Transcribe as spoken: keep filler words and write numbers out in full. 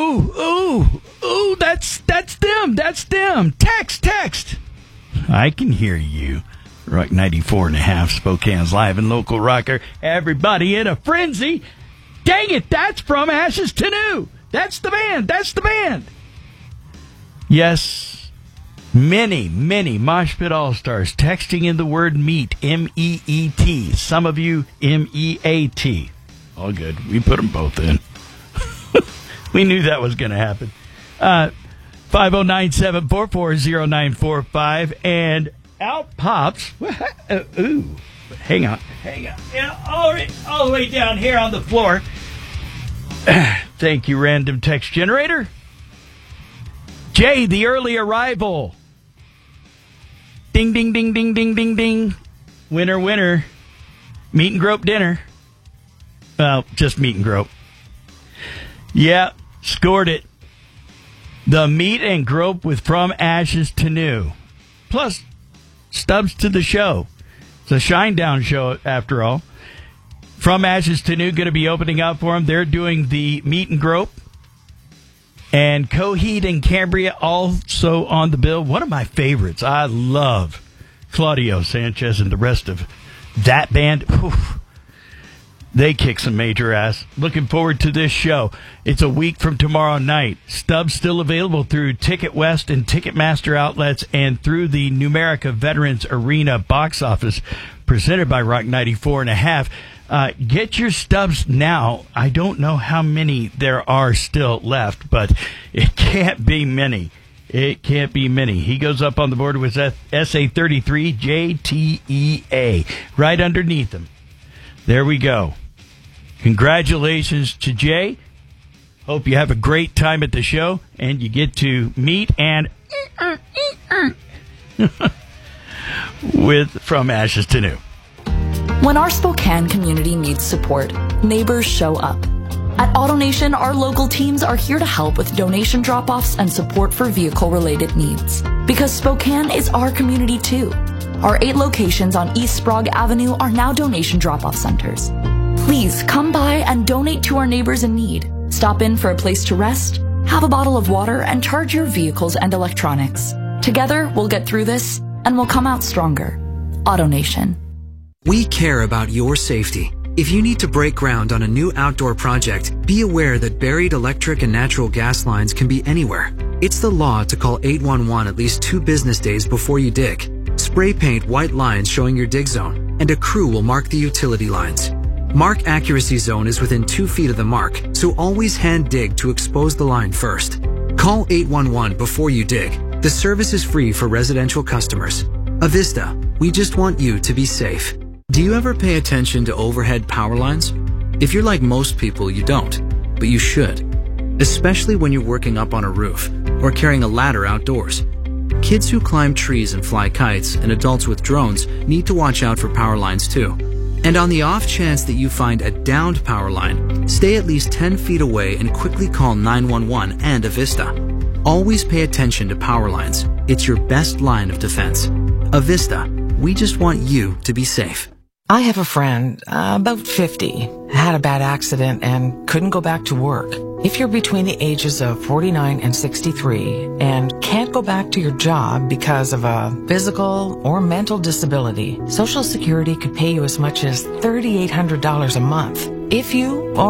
ooh, ooh, ooh, that's, that's them, that's them. Text, text. I can hear you. Rock ninety-four and a half, Spokane's live and local rocker. Everybody in a frenzy. Dang it, that's From Ashes to New. That's the band, that's the band. Yes, many, many Mosh Pit All-Stars texting in the word meet, M E E T. Some of you, M E A T. All good. We put them both in. We knew that was going to happen. Uh, five oh nine, seven four four, oh nine four five. And out pops. Uh, ooh. Hang on. Hang on. Yeah, all, right, all the way down here on the floor. Thank you, random text generator. Jay, the early arrival. Ding, ding, ding, ding, ding, ding, ding. Winner, winner. Meet and grope dinner. Well, just meet and grope. Yeah, scored it. The meet and grope with From Ashes to New. Plus, stubs to the show. It's a Shinedown show, after all. From Ashes to New going to be opening up for them. They're doing the meet and grope. And Coheed and Cambria also on the bill. One of my favorites. I love Claudio Sanchez and the rest of that band. Oof. They kick some major ass. Looking forward to this show. It's a week from tomorrow night. Stubs still available through Ticket West and Ticketmaster outlets and through the Numerica Veterans Arena box office presented by Rock ninety-four and a half. Uh, get your stubs now. I don't know how many there are still left, but it can't be many. It can't be many. He goes up on the board with S A thirty-three J T E A right underneath him. There we go. Congratulations to Jay. Hope you have a great time at the show and you get to meet and with From Ashes to New. When our Spokane community needs support, neighbors show up. At AutoNation, our local teams are here to help with donation drop-offs and support for vehicle-related needs. Because Spokane is our community too. Our eight locations on East Sprague Avenue are now donation drop-off centers. Please come by and donate to our neighbors in need. Stop in for a place to rest, have a bottle of water, and charge your vehicles and electronics. Together, we'll get through this, and we'll come out stronger. AutoNation. We care about your safety. If you need to break ground on a new outdoor project, be aware that buried electric and natural gas lines can be anywhere. It's the law to call eight one one at least two business days before you dig. Spray paint white lines showing your dig zone, and a crew will mark the utility lines. Mark accuracy zone is within two feet of the mark, so always hand dig to expose the line first. Call eight one one before you dig. The service is free for residential customers. Avista, we just want you to be safe. Do you ever pay attention to overhead power lines? If you're like most people, you don't, but you should. Especially when you're working up on a roof or carrying a ladder outdoors. Kids who climb trees and fly kites and adults with drones need to watch out for power lines too. And on the off chance that you find a downed power line, stay at least ten feet away and quickly call nine one one and Avista. Always pay attention to power lines. It's your best line of defense. Avista, we just want you to be safe. I have a friend, uh, about fifty, had a bad accident and couldn't go back to work. If you're between the ages of forty-nine and sixty-three and can't go back to your job because of a physical or mental disability, Social Security could pay you as much as three thousand eight hundred dollars a month. If you or